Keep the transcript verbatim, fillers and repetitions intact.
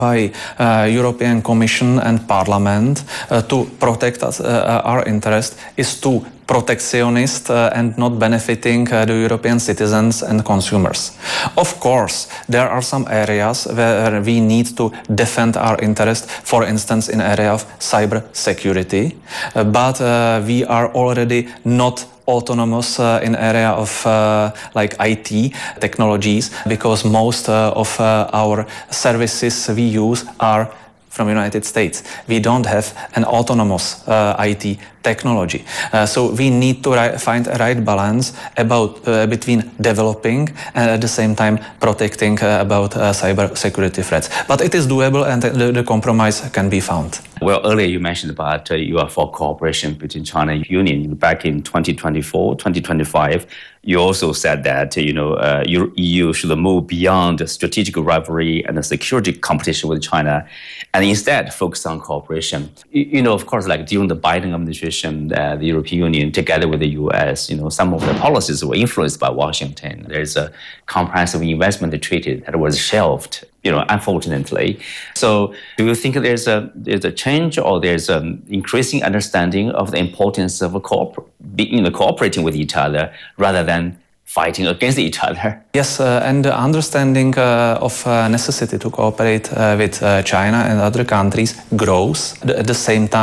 by uh, European Commission and Parliament uh, to protect us, uh, our interest is too protectionist uh, and not benefiting uh, the European citizens and consumers. Of course, there are some areas where we need to defend our interest, for instance, in area of cyber security, uh, but uh, we are already not autonomous uh, in area of uh, like I T technologies, because most uh, of uh, our services we use are from United States. We don't have an autonomous uh, I T technology. Uh, so we need to ri find a right balance about uh, between developing and at the same time protecting uh, about uh, cyber security threats. But it is doable, and the, the compromise can be found. Well, earlier you mentioned about uh, you are for cooperation between China and Union back in twenty twenty-four, twenty twenty-five. You also said that you know uh, E U should move beyond strategic rivalry and the security competition with China, and instead focus on cooperation. You, you know, of course, like during the Biden administration, uh, the European Union, together with the U S, you know, some of the policies were influenced by Washington. There's a comprehensive investment treaty that was shelved, you know, unfortunately. So do you think there's a there's a change, or there's an increasing understanding of the importance of a cooper you know, cooperating with each other rather than fighting against each other? Yes, uh, and the understanding uh, of uh, necessity to cooperate uh, with uh, China and other countries grows. At the same time,